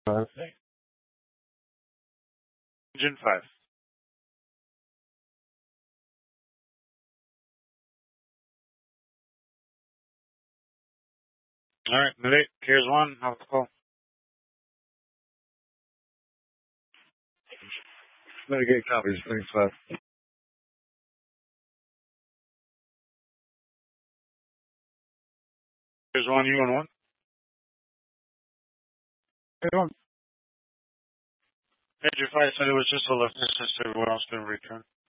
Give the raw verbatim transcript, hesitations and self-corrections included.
Five. Engine five. All right, Malay, here's one. Have a call. Mitigate copies. Thanks, five. Here's one. You on one? Hey, one. Engine five said it was just a left assist. Everyone else going to return.